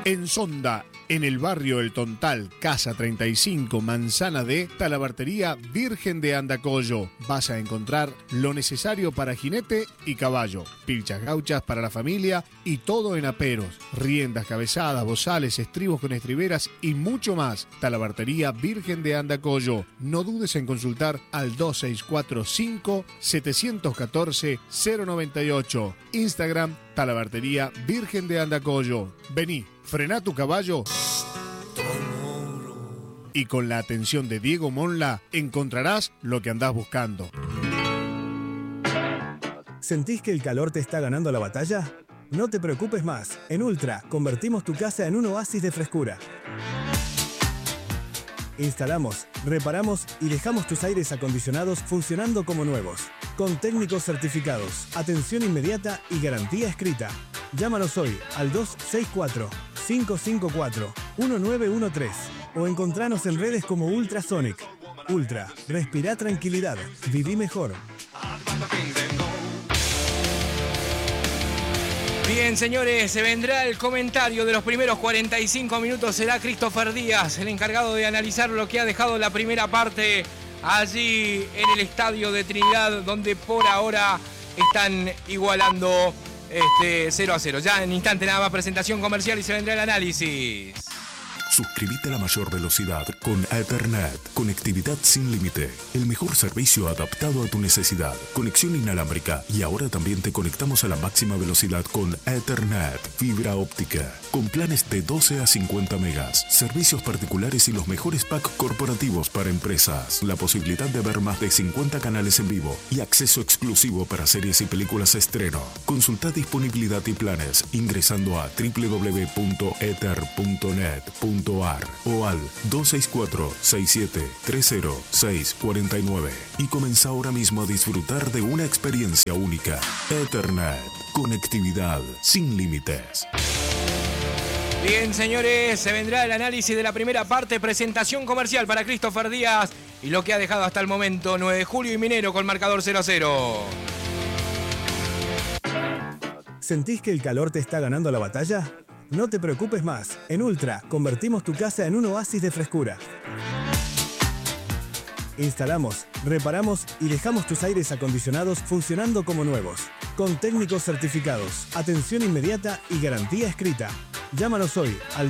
En Sonda, en el barrio El Tontal, Casa 35, Manzana D, Talabartería Virgen de Andacollo. Vas a encontrar lo necesario para jinete y caballo, pilchas gauchas para la familia y todo en aperos, riendas, cabezadas, bozales, estribos con estriberas y mucho más. Talabartería Virgen de Andacollo. No dudes en consultar al 2645 714 098. Instagram Talabartería Virgen de Andacollo. Vení, frená tu caballo y con la atención de Diego Monla encontrarás lo que andás buscando. ¿Sentís que el calor te está ganando la batalla? No te preocupes más. En Ultra convertimos tu casa en un oasis de frescura. Instalamos, reparamos y dejamos tus aires acondicionados funcionando como nuevos. Con técnicos certificados, atención inmediata y garantía escrita. Llámanos hoy al 264-554-1913 o encontranos en redes como Ultrasonic. Ultra, respirá tranquilidad, viví mejor. Bien, señores, se vendrá el comentario de los primeros 45 minutos. Será Christopher Díaz, el encargado de analizar lo que ha dejado la primera parte allí en el estadio de Trinidad, donde por ahora están igualando 0-0. Ya en instante nada más presentación comercial y se vendrá el análisis. Suscríbete a la mayor velocidad con Ethernet. Conectividad sin límite. El mejor servicio adaptado a tu necesidad. Conexión inalámbrica. Y ahora también te conectamos a la máxima velocidad con Ethernet. Fibra óptica. Con planes de 12 a 50 megas. Servicios particulares y los mejores packs corporativos para empresas. La posibilidad de ver más de 50 canales en vivo. Y acceso exclusivo para series y películas estreno. Consulta disponibilidad y planes ingresando a www.ether.net.ar o al 264-6730-649 y comienza ahora mismo a disfrutar de una experiencia única. Ethernet, conectividad sin límites. Bien, señores, se vendrá el análisis de la primera parte, presentación comercial para Christopher Díaz y lo que ha dejado hasta el momento 9 de julio y Minero con marcador 0-0. ¿Sentís que el calor te está ganando la batalla? No te preocupes más. En Ultra convertimos tu casa en un oasis de frescura. Instalamos, reparamos y dejamos tus aires acondicionados funcionando como nuevos. Con técnicos certificados, atención inmediata y garantía escrita. Llámanos hoy al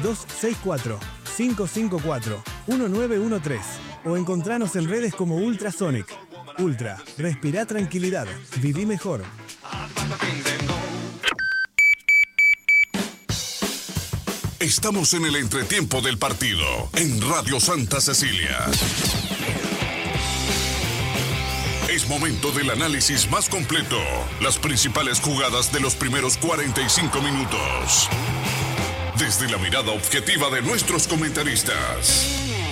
264-554-1913 o encontranos en redes como Ultrasonic. Ultra, respirá tranquilidad, viví mejor. Estamos en el entretiempo del partido, en Radio Santa Cecilia. Es momento del análisis más completo, las principales jugadas de los primeros 45 minutos. Desde la mirada objetiva de nuestros comentaristas.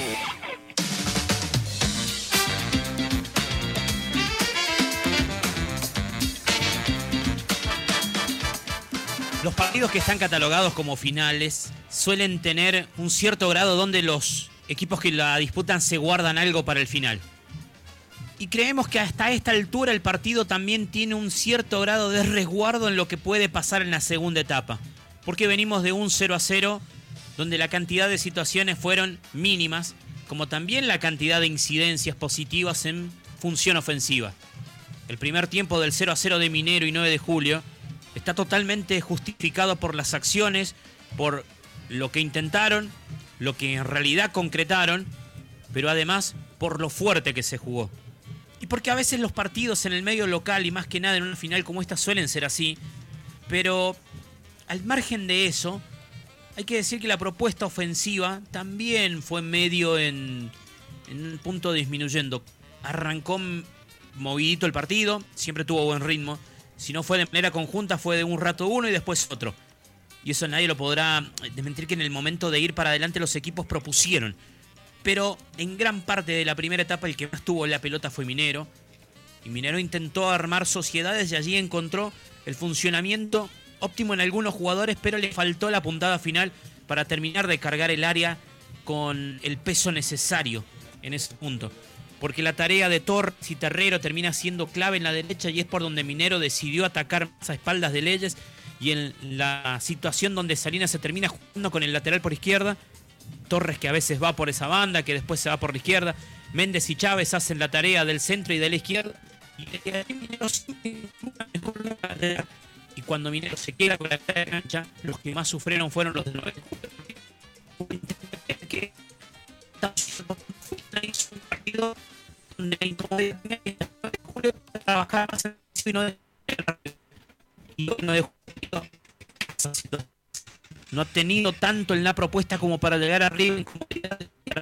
Los partidos que están catalogados como finales suelen tener un cierto grado donde los equipos que la disputan se guardan algo para el final. Y creemos que hasta esta altura el partido también tiene un cierto grado de resguardo en lo que puede pasar en la segunda etapa. Porque venimos de un 0-0 donde la cantidad de situaciones fueron mínimas, como también la cantidad de incidencias positivas en función ofensiva. El primer tiempo del 0-0 de Minero y 9 de julio está totalmente justificado por las acciones, por lo que intentaron, lo que en realidad concretaron, pero además por lo fuerte que se jugó. Y porque a veces los partidos en el medio local y más que nada en una final como esta suelen ser así, pero al margen de eso, hay que decir que la propuesta ofensiva también fue medio en un punto disminuyendo. Arrancó movidito el partido, siempre tuvo buen ritmo. Si no fue de manera conjunta, fue de un rato uno y después otro. Y eso nadie lo podrá desmentir, que en el momento de ir para adelante los equipos propusieron. Pero en gran parte de la primera etapa el que más tuvo la pelota fue Minero. Y Minero intentó armar sociedades y allí encontró el funcionamiento óptimo en algunos jugadores, pero le faltó la puntada final para terminar de cargar el área con el peso necesario en ese punto. Porque la tarea de Torres y Terrero termina siendo clave en la derecha y es por donde Minero decidió atacar más a espaldas de Leyes y en la situación donde Salinas se termina jugando con el lateral por izquierda, Torres que a veces va por esa banda, que después se va por la izquierda, Méndez y Chávez hacen la tarea del centro y de la izquierda, y cuando Minero se queda con la cancha, los que más sufrieron fueron los del 9 de julio. Que hizo un partido donde la incomodidad de julio trabajar más y no de julio no ha tenido tanto en la propuesta como para llegar arriba en comodidad,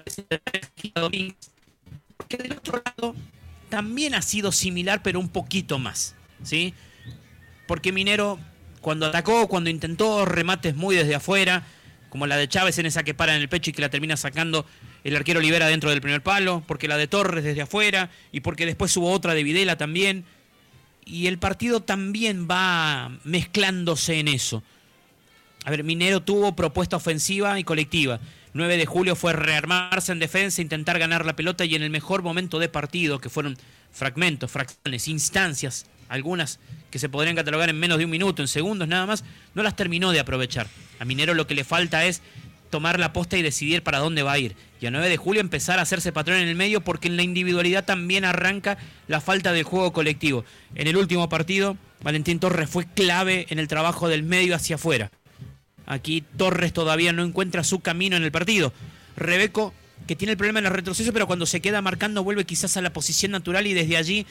porque del otro lado también ha sido similar pero un poquito más, ¿sí? Porque Minero cuando atacó, cuando intentó remates muy desde afuera, como la de Chávez en esa que para en el pecho y que la termina sacando el arquero Olivera dentro del primer palo, porque la de Torres desde afuera, y porque después hubo otra de Videla también, y el partido también va mezclándose en eso. A ver, Minero tuvo propuesta ofensiva y colectiva. 9 de julio fue rearmarse en defensa, intentar ganar la pelota, y en el mejor momento de partido, que fueron fragmentos, fracciones, instancias, algunas que se podrían catalogar en menos de un minuto, en segundos nada más, no las terminó de aprovechar. A Minero lo que le falta es tomar la posta y decidir para dónde va a ir. Y a 9 de julio empezar a hacerse patrón en el medio, porque en la individualidad también arranca la falta del juego colectivo. En el último partido, Valentín Torres fue clave en el trabajo del medio hacia afuera. Aquí Torres todavía no encuentra su camino en el partido. Rebeco, que tiene el problema en el retroceso, pero cuando se queda marcando vuelve quizás a la posición natural, y desde allí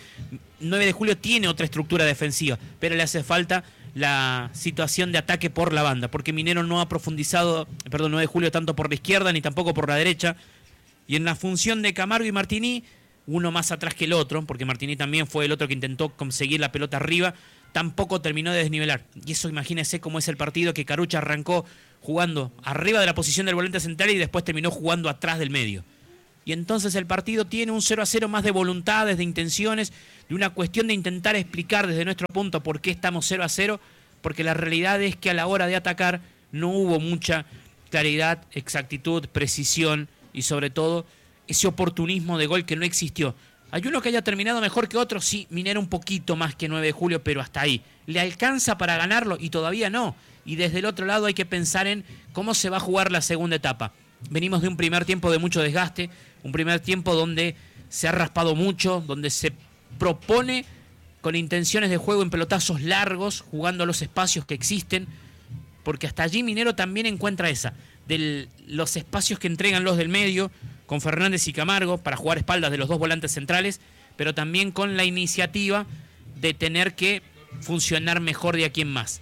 9 de julio tiene otra estructura defensiva, pero le hace falta la situación de ataque por la banda, porque Minero no ha profundizado, 9 de julio tanto por la izquierda ni tampoco por la derecha, y en la función de Camargo y Martini, uno más atrás que el otro, porque Martini también fue el otro que intentó conseguir la pelota arriba, tampoco terminó de desnivelar. Y eso, imagínense cómo es el partido, que Carucha arrancó jugando arriba de la posición del volante central y después terminó jugando atrás del medio. Y entonces el partido tiene un 0-0 más de voluntades, de intenciones, de una cuestión de intentar explicar desde nuestro punto por qué estamos 0-0, porque la realidad es que a la hora de atacar no hubo mucha claridad, exactitud, precisión y sobre todo ese oportunismo de gol que no existió. ¿Hay uno que haya terminado mejor que otro? Sí, Minero un poquito más que 9 de julio, pero hasta ahí. ¿Le alcanza para ganarlo? Y todavía no. Y desde el otro lado hay que pensar en cómo se va a jugar la segunda etapa. Venimos de un primer tiempo de mucho desgaste, un primer tiempo donde se ha raspado mucho, donde se propone con intenciones de juego en pelotazos largos, jugando a los espacios que existen, porque hasta allí Minero también encuentra esa, de los espacios que entregan los del medio, con Fernández y Camargo, para jugar espaldas de los dos volantes centrales, pero también con la iniciativa de tener que funcionar mejor de aquí en más.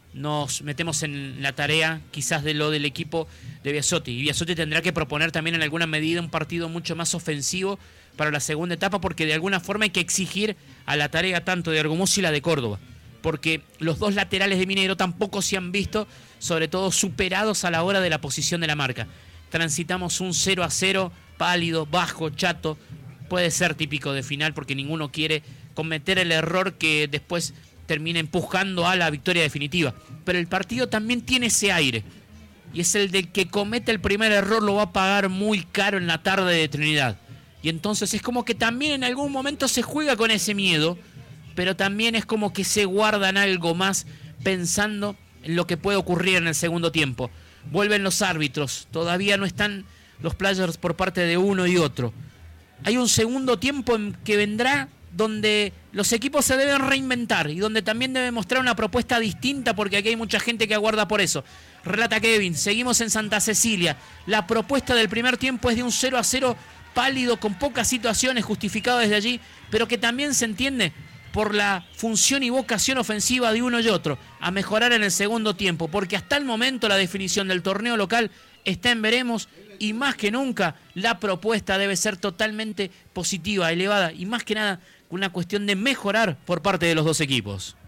Nos metemos en la tarea quizás de lo del equipo de Biasotti, y Biasotti tendrá que proponer también en alguna medida un partido mucho más ofensivo para la segunda etapa, porque de alguna forma hay que exigir a la tarea tanto de Argumós y la de Córdoba, porque los dos laterales de Minero tampoco se han visto, sobre todo, superados a la hora de la posición de la marca. Transitamos un 0-0 pálido, bajo, chato. Puede ser típico de final, porque ninguno quiere cometer el error que después termina empujando a la victoria definitiva. Pero el partido también tiene ese aire, y es el del que comete el primer error lo va a pagar muy caro en la tarde de Trinidad. Y entonces es como que también en algún momento se juega con ese miedo, pero también es como que se guardan algo más pensando en lo que puede ocurrir en el segundo tiempo. Vuelven los árbitros, todavía no están los players por parte de uno y otro. Hay un segundo tiempo en que vendrá donde los equipos se deben reinventar y donde también deben mostrar una propuesta distinta, porque aquí hay mucha gente que aguarda por eso. Relata Kevin, seguimos en Santa Cecilia. La propuesta del primer tiempo es de un 0-0 pálido, con pocas situaciones, justificado desde allí, pero que también se entiende por la función y vocación ofensiva de uno y otro, a mejorar en el segundo tiempo, porque hasta el momento la definición del torneo local está en veremos, y más que nunca la propuesta debe ser totalmente positiva, elevada, y más que nada una cuestión de mejorar por parte de los dos equipos.